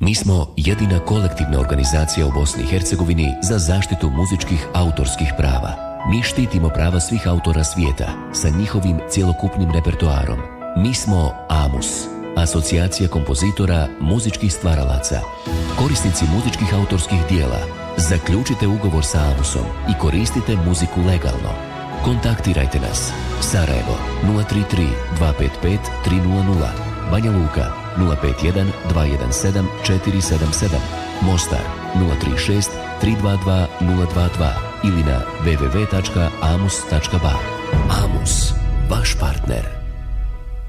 Mi smo jedina kolektivna organizacija u Bosni i Hercegovini za zaštitu muzičkih autorskih prava. Mi štitimo prava svih autora svijeta sa njihovim cjelokupnim repertoarom. Mi smo AMUS, Asocijacija kompozitora muzičkih stvaralaca. Korisnici muzičkih autorskih dijela, zaključite ugovor sa AMUSom i koristite muziku legalno. Kontaktirajte nas. Sarajevo 033 255 300, Banja Luka 051 217 477, Mostar 036 322 022 ili na www.amus.ba. AMUS, vaš partner.